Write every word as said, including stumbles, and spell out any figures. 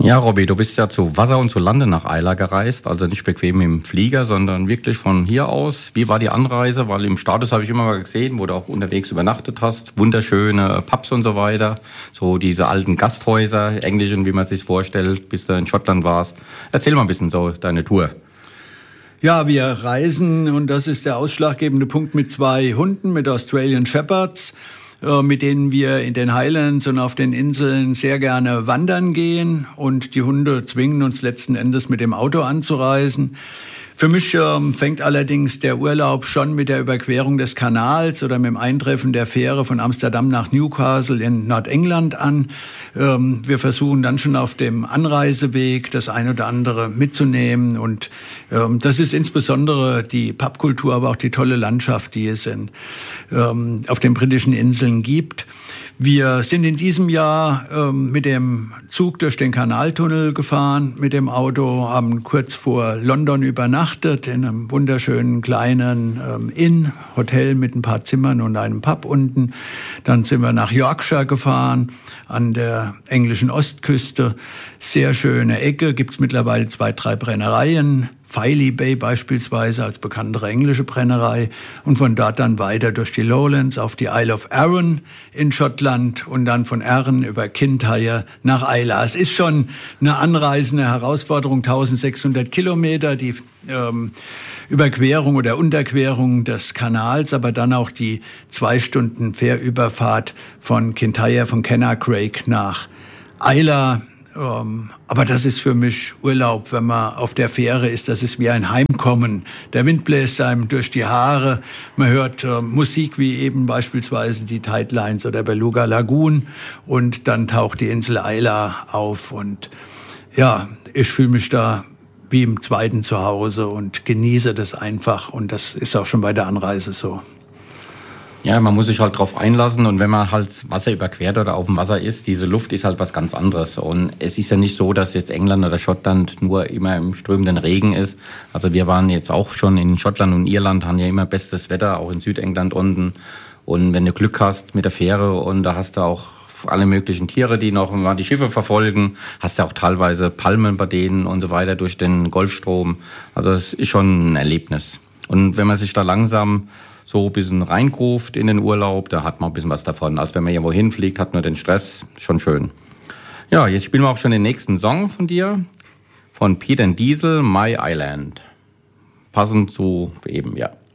Ja, Robby, du bist ja zu Wasser und zu Lande nach Eila gereist, also nicht bequem im Flieger, sondern wirklich von hier aus. Wie war die Anreise? Weil im Status habe ich immer mal gesehen, wo du auch unterwegs übernachtet hast, wunderschöne Pubs und so weiter, so diese alten Gasthäuser, englischen, wie man sich vorstellt, bis du in Schottland warst. Erzähl mal ein bisschen so deine Tour. Ja, wir reisen, und das ist der ausschlaggebende Punkt, mit zwei Hunden, mit Australian Shepherds, mit denen wir in den Highlands und auf den Inseln sehr gerne wandern gehen. Und die Hunde zwingen uns letzten Endes mit dem Auto anzureisen. Für mich ähm, fängt allerdings der Urlaub schon mit der Überquerung des Kanals oder mit dem Eintreffen der Fähre von Amsterdam nach Newcastle in Nordengland an. Ähm, wir versuchen dann schon auf dem Anreiseweg das ein oder andere mitzunehmen. Und ähm, das ist insbesondere die Pubkultur, aber auch die tolle Landschaft, die es in, ähm, auf den britischen Inseln gibt. Wir sind in diesem Jahr ähm, mit dem Zug durch den Kanaltunnel gefahren, mit dem Auto, haben kurz vor London übernachtet in einem wunderschönen kleinen ähm, Inn-Hotel mit ein paar Zimmern und einem Pub unten. Dann sind wir nach Yorkshire gefahren, an der englischen Ostküste. Sehr schöne Ecke, gibt's mittlerweile zwei, drei Brennereien. Filey Bay beispielsweise als bekanntere englische Brennerei, und von dort dann weiter durch die Lowlands auf die Isle of Arran in Schottland und dann von Arran über Kintyre nach Eila. Es ist schon eine Anreise, eine Herausforderung, eintausendsechshundert Kilometer, die ähm, Überquerung oder Unterquerung des Kanals, aber dann auch die zwei Stunden Fährüberfahrt von Kintyre, von Kennacraig nach Eila. Um, aber das ist für mich Urlaub, wenn man auf der Fähre ist. Das ist wie ein Heimkommen. Der Wind bläst einem durch die Haare. Man hört uh, Musik wie eben beispielsweise die Tidelines oder Beluga Lagoon. Und dann taucht die Insel Eila auf. Und ja, ich fühle mich da wie im zweiten Zuhause und genieße das einfach. Und das ist auch schon bei der Anreise so. Ja, man muss sich halt drauf einlassen, und wenn man halt Wasser überquert oder auf dem Wasser ist, diese Luft ist halt was ganz anderes. Und es ist ja nicht so, dass jetzt England oder Schottland nur immer im strömenden Regen ist. Also wir waren jetzt auch schon in Schottland und Irland, haben ja immer bestes Wetter, auch in Südengland unten. Und wenn du Glück hast mit der Fähre, und da hast du auch alle möglichen Tiere, die noch mal die Schiffe verfolgen, hast du auch teilweise Palmen bei denen und so weiter durch den Golfstrom. Also es ist schon ein Erlebnis. Und wenn man sich da langsam so ein bisschen reingruft in den Urlaub, da hat man ein bisschen was davon. Als wenn man irgendwo hinfliegt, hat man den Stress, schon schön. Ja, jetzt spielen wir auch schon den nächsten Song von dir, von Pete and Diesel, My Island. Passend zu eben, ja.